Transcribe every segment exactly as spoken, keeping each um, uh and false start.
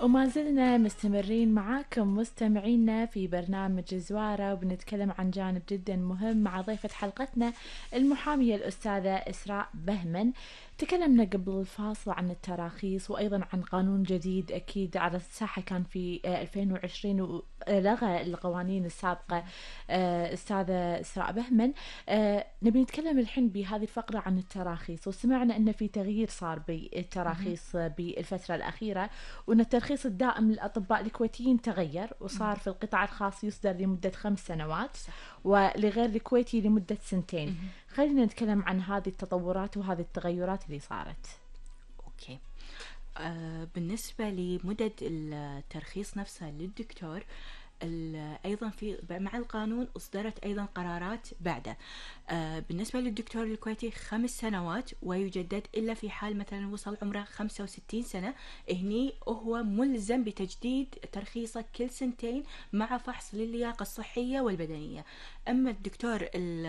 وما زلنا مستمرين معاكم مستمعينا في برنامج زوارة، وبنتكلم عن جانب جدا مهم مع ضيفة حلقتنا المحامية الأستاذة إسراء بهمن. تكلمنا قبل الفاصل عن التراخيص وأيضا عن قانون جديد أكيد على الساحة كان في ألفين وعشرين ولغى القوانين السابقة. أستاذة إسراء بهمن، نبي نتكلم الحين بهذه الفقرة عن التراخيص، وسمعنا أن في تغيير صار بالتراخيص بالفترة الأخيرة، وأن الترخيص الدائم للأطباء الكويتيين تغير وصار في القطاع الخاص يصدر لمدة خمس سنوات ولغير الكويتي لمدة سنتين. خلينا نتكلم عن هذه التطورات وهذه التغيرات اللي صارت. أوكي. آه بالنسبة لمدد الترخيص نفسه للدكتور، أيضا في مع القانون أصدرت أيضا قرارات بعده. آه بالنسبة للدكتور الكويتي خمس سنوات ويجدد إلا في حال مثلا وصل عمره خمسة وستين سنة، هني هو ملزم بتجديد ترخيصه كل سنتين مع فحص للياقة الصحية والبدنية. أما الدكتور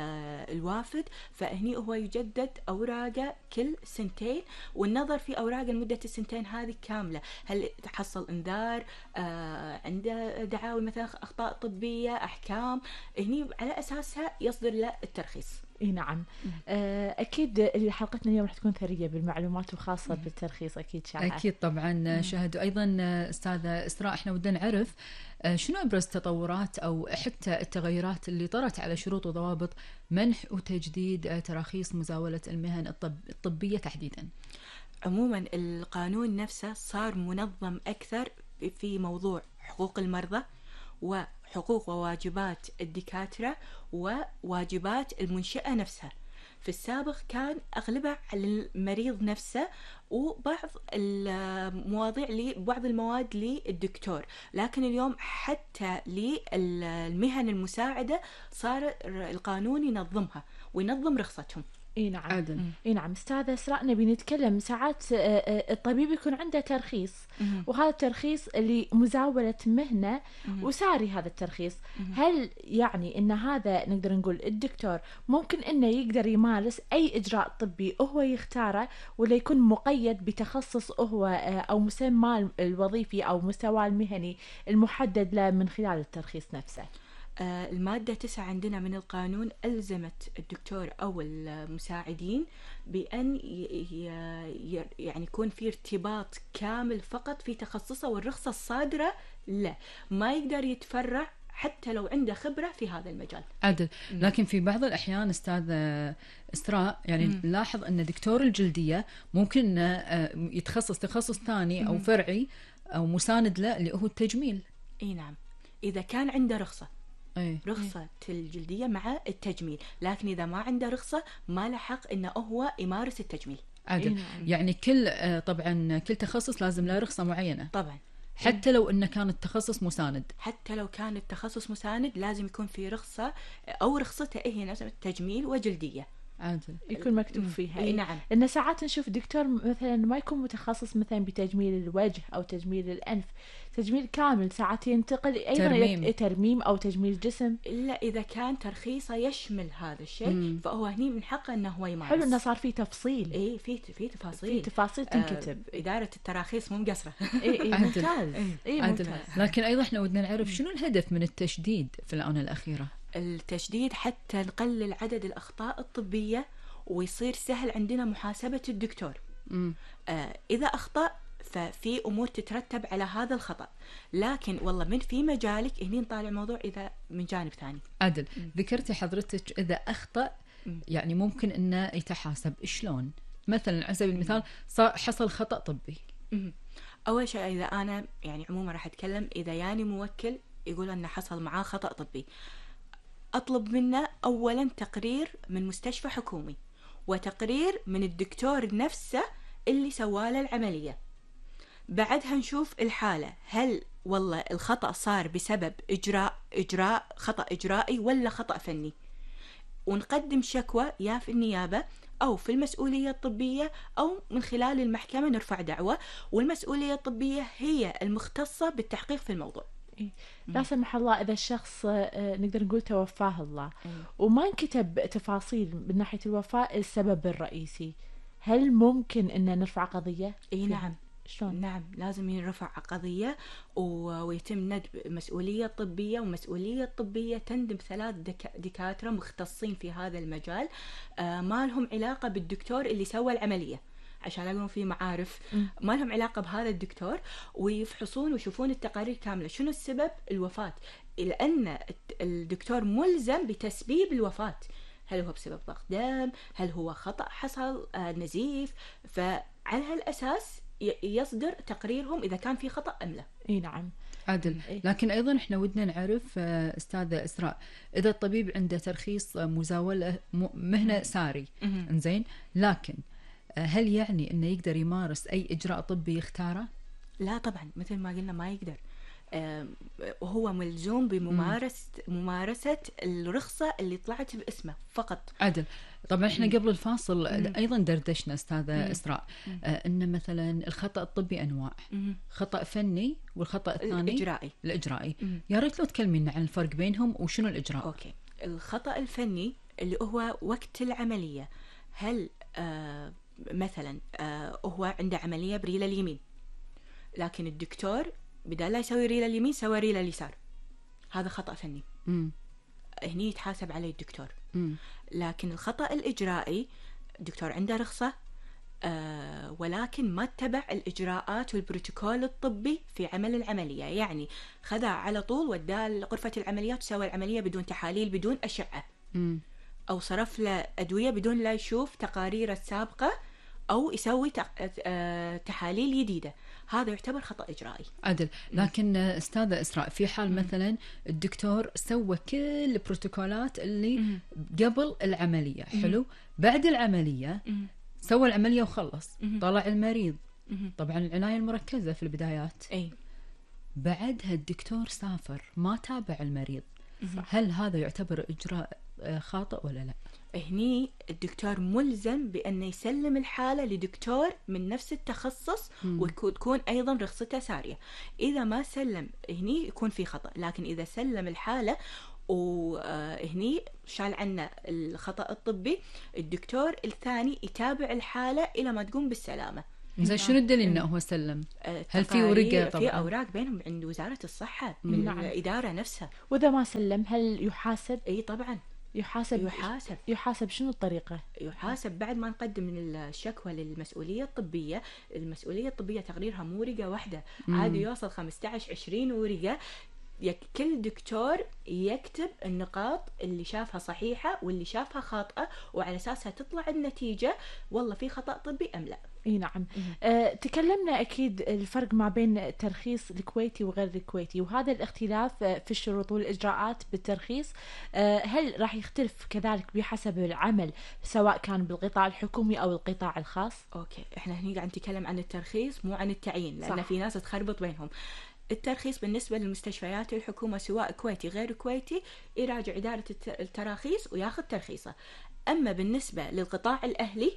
الوافد فهني هو يجدد أوراقه كل سنتين، والنظر في أوراق لمدة السنتين هذه كاملة، هل تحصل إنذار، آه عنده دعاوي مثلا أخطاء طبية، أحكام، هني على أساسها يصدر له الترخيص. اي نعم. اكيد حلقتنا اليوم راح تكون ثريه بالمعلومات وخاصه بالترخيص. اكيد شائع. اكيد طبعا شهد. وايضا استاذه اسراء، احنا ودنا نعرف شنو ابرز التطورات او حتى التغيرات اللي طرت على شروط وضوابط منح وتجديد تراخيص مزاوله المهن الطب الطبيه تحديدا. عموما القانون نفسه صار منظم اكثر في موضوع حقوق المرضى وحقوق وواجبات الدكاترة وواجبات المنشأة نفسها. في السابق كان أغلبها على المريض نفسه وبعض المواضيع لبعض المواد للدكتور، لكن اليوم حتى للمهن المساعدة صار القانون ينظمها وينظم رخصتهم. اي نعم. عدل. اي نعم. استاذة إسراء، نبي نتكلم ساعات الطبيب يكون عنده ترخيص مم. وهذا الترخيص اللي مزاولة مهنة مم. وساري هذا الترخيص مم. هل يعني ان هذا نقدر نقول الدكتور ممكن انه يقدر يمارس اي اجراء طبي هو يختاره، ولا يكون مقيد بتخصص هو او مسمى الوظيفي او مستوى المهني المحدد له من خلال الترخيص نفسه؟ آه المادة تسعة عندنا من القانون ألزمت الدكتور أو المساعدين بأن ي يعني يكون في ارتباط كامل فقط في تخصصه، والرخصة الصادرة لا، ما يقدر يتفرع حتى لو عنده خبرة في هذا المجال. عدل. لكن في بعض الأحيان أستاذ إسراء يعني مم. نلاحظ أن دكتور الجلدية ممكن يتخصص تخصص ثاني أو فرعي أو مساند له اللي هو التجميل. إيه نعم، إذا كان عنده رخصة أيه. رخصة أيه. الجلدية مع التجميل، لكن إذا ما عنده رخصة ما له حق إنه هو يمارس التجميل. عدل. إيه نعم. يعني كل طبعا كل تخصص لازم له رخصة معينة طبعا، حتى لو إنه كان التخصص مساند. حتى لو كان التخصص مساند لازم يكون في رخصة أو رخصته هي نفسها تجميل وجلدية. عادل. يكون مكتوب فيها. اي نعم. إن ساعات نشوف دكتور مثلا ما يكون متخصص مثلا بتجميل الوجه أو تجميل الأنف، تجميل كامل، ساعات ينتقل أيضا ترميم. إلى ترميم أو تجميل جسم. إلا إذا كان ترخيصه يشمل هذا الشيء مم. فهو هني من حقه إنه هو يمارس. حلو إنه صار فيه تفصيل. إيه في في تفاصيل. في تفاصيل تنكتب. آه إدارة التراخيص مو مقصرة. إيه إيه ممتاز. إيه ممتاز. لكن أيضا إحنا ودنا نعرف شنو الهدف من التشديد في الآونة الأخيرة. التشديد حتى نقلل عدد الأخطاء الطبية ويصير سهل عندنا محاسبة الدكتور. آه إذا أخطأ ففي أمور تترتب على هذا الخطأ، لكن والله من في مجالك هني نطالع موضوع إذا من جانب ثاني. عدل. ذكرتي حضرتك إذا أخطأ مم. يعني ممكن إنه يتحاسب شلون؟ مثلا على سبيل المثال حصل خطأ طبي. مم. أول شيء إذا أنا يعني عموما راح أتكلم، إذا يعني موكل يقول أنه حصل معاه خطأ طبي، أطلب منه أولا تقرير من مستشفى حكومي وتقرير من الدكتور نفسه اللي سواله العملية. بعدها نشوف الحالة، هل والله الخطأ صار بسبب إجراء إجراء خطأ إجرائي ولا خطأ فني، ونقدم شكوى يا في النيابة أو في المسؤولية الطبية أو من خلال المحكمة نرفع دعوة، والمسؤولية الطبية هي المختصة بالتحقيق في الموضوع. لا سمح الله إذا الشخص نقدر نقول توفاه الله وما انكتب تفاصيل من ناحية الوفاة السبب الرئيسي، هل ممكن أن نرفع قضية؟ إيه نعم شلون؟ نعم لازم ينرفع قضية ويتم ندب مسؤولية طبية، ومسؤولية طبية تندب ثلاث دك... دكاترة مختصين في هذا المجال، آه ما لهم علاقة بالدكتور اللي سوى العملية، عشان يكون في معارف ما لهم علاقة بهذا الدكتور، ويفحصون ويشوفون التقارير كاملة شنو السبب الوفاة، لأن الدكتور ملزم بتسبيب الوفاة، هل هو بسبب ضغط دم، هل هو خطأ حصل، آه نزيف، فعلى هالأساس يصدر تقريرهم إذا كان في خطأ أم لا. اي نعم عدل. لكن أيضا إحنا ودنا نعرف أستاذة إسراء، إذا الطبيب عنده ترخيص مزاولة مهنة ساري إنزين، لكن هل يعني أنه يقدر يمارس أي إجراء طبي يختاره؟ لا طبعا، مثل ما قلنا ما يقدر، وهو ملزوم بممارسة ممارسة الرخصة اللي طلعت باسمه فقط. عدل. طبعا احنا قبل الفاصل مم. ايضا دردشنا استاذه مم. اسراء مم. آه ان مثلا الخطا الطبي انواع، مم. خطا فني والخطا الثاني الاجرائي. الاجرائي مم. يا ريت لو تكلمينا عن الفرق بينهم وشنو الاجراء. اوكي، الخطا الفني اللي هو وقت العمليه، هل آه مثلا آه هو عنده عمليه بريله اليمين، لكن الدكتور بدال لا يسوي ريله اليمين سوى ريله اليسار، هذا خطا فني. مم. هني يتحاسب عليه الدكتور. مم. لكن الخطأ الإجرائي الدكتور عنده رخصة آه ولكن ما اتبع الإجراءات والبروتوكول الطبي في عمل العملية، يعني خذها على طول وداه لغرفة العمليات وسوى العملية بدون تحاليل بدون أشعة. مم. أو صرف له أدوية بدون لا يشوف تقارير السابقة أو يسوي تحاليل جديدة، هذا يعتبر خطأ إجرائي. عدل. لكن أستاذة إسراء في حال مثلا الدكتور سوى كل البروتوكولات اللي قبل العملية، حلو، بعد العملية سوى العملية وخلص، طلع المريض، طبعا العناية المركزة في البدايات، أي. بعدها الدكتور سافر ما تابع المريض، هل هذا يعتبر إجراء خاطئ ولا لا؟ هني الدكتور ملزم بأن يسلم الحالة لدكتور من نفس التخصص وتكون أيضا رخصته سارية. إذا ما سلم هني يكون في خطأ، لكن إذا سلم الحالة وهني شال عنا الخطأ الطبي، الدكتور الثاني يتابع الحالة إلى ما تقوم بالسلامة. زين شنو الدليل انه هو سلم؟ هل في ورقه؟ طبعا في اوراق بينهم عند وزاره الصحه من نعم. الاداره نفسها. واذا ما سلم هل يحاسب؟ اي طبعا يحاسب. يحاسب يحاسب شنو الطريقه؟ يحاسب بعد ما نقدم الشكوى للمسؤوليه الطبيه. المسؤوليه الطبيه تقريرها مو ورقه واحده، عادي يوصل خمسة عشر عشرين ورقه، كل دكتور يكتب النقاط اللي شافها صحيحه واللي شافها خاطئه، وعلى اساسها تطلع النتيجه والله في خطأ طبي ام لا. اي نعم. أه، تكلمنا اكيد الفرق ما بين الترخيص الكويتي وغير الكويتي، وهذا الاختلاف في الشروط والاجراءات بالترخيص أه هل راح يختلف كذلك بحسب العمل سواء كان بالقطاع الحكومي او القطاع الخاص؟ اوكي، احنا هني قاعد نتكلم عن الترخيص مو عن التعيين، لان صح. في ناس تخربط بينهم. الترخيص بالنسبة للمستشفيات الحكومة سواء كويتي غير كويتي يراجع إدارة التراخيص وياخذ ترخيصه. أما بالنسبة للقطاع الأهلي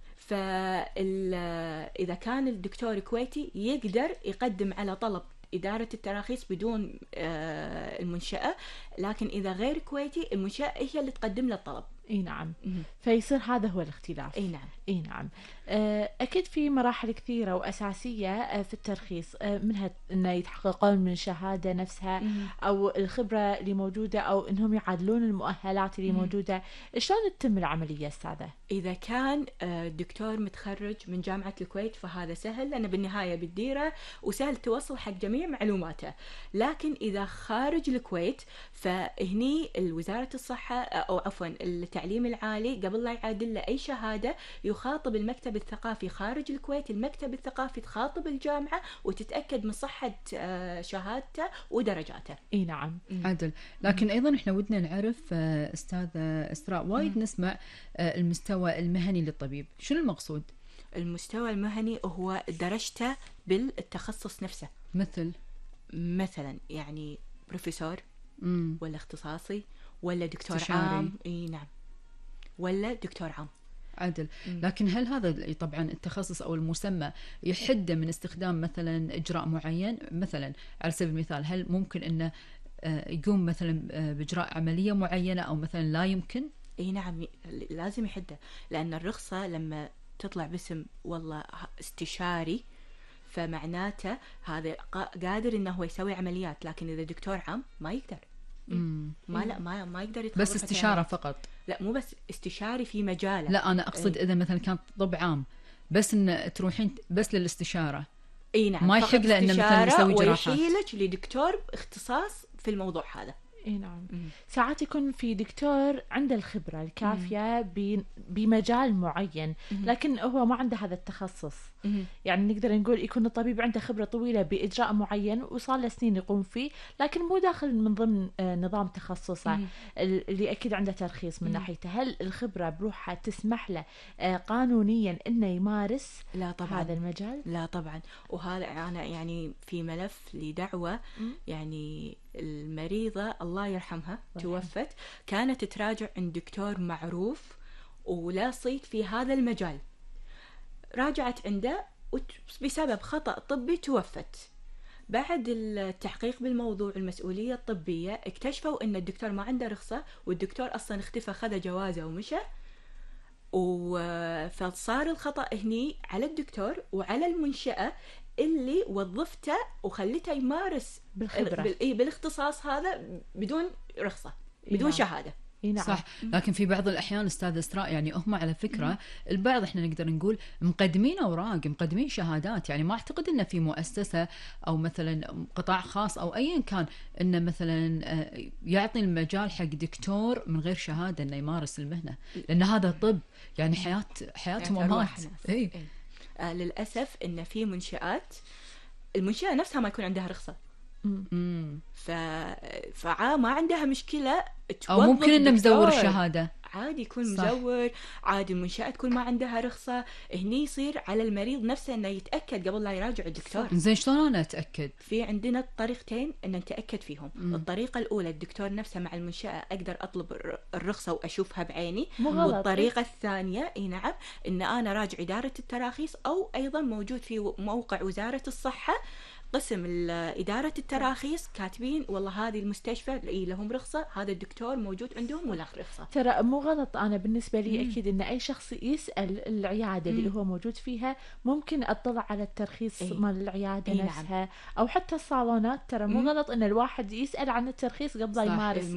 فإذا كان الدكتور كويتي يقدر يقدم على طلب إدارة التراخيص بدون المنشأة، لكن إذا غير كويتي المنشأة هي اللي تقدم له الطلب. اي نعم. فيصير هذا هو الاختلاف. اي نعم. اي نعم. اكيد في مراحل كثيره واساسيه في الترخيص، منها انه يتحققون من الشهاده نفسها مم. او الخبره اللي موجوده، او انهم يعادلون المؤهلات اللي مم. موجوده. شلون تتم العمليه استاذه؟ اذا كان دكتور متخرج من جامعه الكويت فهذا سهل، لانه بالنهايه بالديره وسهل توصل حق جميع معلوماته. لكن اذا خارج الكويت فهني وزاره الصحه او عفوا التعليم العالي قبل لا يعادل له أي شهادة يخاطب المكتب الثقافي خارج الكويت، المكتب الثقافي تخاطب الجامعة وتتأكد من صحة شهادته ودرجاته. إي نعم. عدل. لكن أيضا إحنا ودنا نعرف أستاذة إسراء، وايد نسمع المستوى المهني للطبيب، شنو المقصود؟ المستوى المهني هو درجته بالتخصص نفسه. مثل مثلا يعني بروفيسور مم. ولا اختصاصي ولا دكتور استشاري. عام. اي نعم، ولا دكتور عام. عدل. لكن هل هذا طبعا التخصص او المسمى يحد من استخدام مثلا اجراء معين؟ مثلا على سبيل المثال هل ممكن انه يقوم مثلا باجراء عمليه معينه او مثلا لا يمكن؟ اي نعم لازم يحده، لان الرخصه لما تطلع باسم والله استشاري فمعناته هذا قا- قادر انه هو يسوي عمليات، لكن اذا دكتور عام ما يقدر. مم. ما لا ما ما يقدر يدخل بس غرفة استشاره العمليات. فقط. لا مو بس استشاري في مجاله. لا انا اقصد اذا مثلا كان طب عام بس ان تروحين بس للاستشاره، اي نعم، ما فقط يحق له انه مثلا استشارة يسوي جراحات. ويحيلك لدكتور اختصاص في الموضوع هذا. اي نعم. مم. ساعات يكون في دكتور عنده الخبرة الكافية ب- بمجال معين، مم. لكن هو ما عنده هذا التخصص. مم. يعني نقدر نقول يكون الطبيب عنده خبرة طويلة بإجراء معين وصار له سنين يقوم فيه، لكن مو داخل من ضمن آه، نظام تخصصه مم. ال- اللي أكيد عنده ترخيص من مم. ناحيته. هل الخبرة بروحها تسمح له آه، قانونيا إنه يمارس لا طبعا. هذا المجال؟ لا طبعا. وهذا أنا يعني في ملف لدعوة، مم. يعني المريضة الله يرحمها الله توفت، كانت تراجع عند دكتور معروف ولا صيت في هذا المجال، راجعت عنده وت- بسبب خطأ طبي توفت. بعد التحقيق بالموضوع المسؤولية الطبية اكتشفوا ان الدكتور ما عنده رخصة، والدكتور اصلا اختفى خذ جوازه ومشى، و- فصار الخطأ هني على الدكتور وعلى المنشأة اللي وظفته وخلته يمارس بالخبرة. بال- إيه بالاختصاص هذا بدون رخصة إيه بدون نعم. شهادة. إيه نعم. صح، لكن في بعض الأحيان أستاذ إسراء يعني هم على فكرة البعض إحنا نقدر نقول مقدمين أوراق مقدمين شهادات، يعني ما أعتقد إن في مؤسسة أو مثلا قطاع خاص أو أيا كان إنه مثلا آه، يعطي المجال حق دكتور من غير شهادة إنه يمارس المهنة، لأن هذا طب يعني حياة حياتهم يعني ومات. أرواح ناس. إيه. إيه. آه للأسف إن في منشآت المنشأة نفسها ما يكون عندها رخصة، مم. ف... فعا ما عندها مشكلة أو توظف ممكن إنه مزور دكتور. الشهادة. عادي يكون صح. مزور، عادي المنشأة تكون ما عندها رخصة، هني يصير على المريض نفسه انه يتأكد قبل لا يراجع الدكتور. زين شلون أنا أتأكد؟ في عندنا طريقتين ان نتأكد فيهم. مم. الطريقة الأولى الدكتور نفسه مع المنشأة أقدر أطلب الر- الرخصة وأشوفها بعيني. مو غلط. والطريقة الثانية اي نعم ان انا راجع إدارة التراخيص، او ايضا موجود في موقع وزارة الصحة قسم ال- إدارة التراخيص كاتبين والله هذه المستشفى اللي لهم رخصة، هذا الدكتور موجود عندهم ولا رخصة. ترى مو غلط. أنا بالنسبة لي مم. أكيد إن أي شخص يسأل العيادة اللي مم. هو موجود فيها، ممكن أطلع على الترخيص إي. مال العيادة إي نعم. نفسها، أو حتى الصالونات. ترى مو مم. غلط إن الواحد يسأل عن الترخيص قبل لا صح. يمارس